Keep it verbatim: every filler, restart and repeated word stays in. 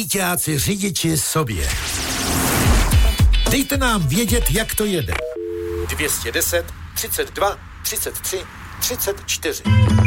ajťáci, řidiči sobě. Dejte nám vědět, jak to jede. dvě stě deset, třicet dva, třicet tři, třicet čtyři.